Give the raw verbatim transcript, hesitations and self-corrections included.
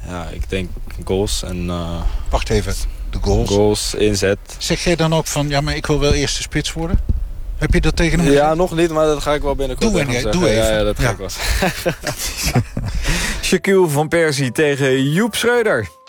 ja, ik denk goals en... Uh, Wacht even, de goals. Goals, inzet. Zeg jij dan ook van, ja, maar ik wil wel eerst de spits worden? Heb je dat tegen hem Ja, gezegd? nog niet, maar dat ga ik wel binnenkort doe, zeggen. Doe even. Ja, ja, dat ga ja. ik wel. Shaquille van Persie tegen Joep Schreuder.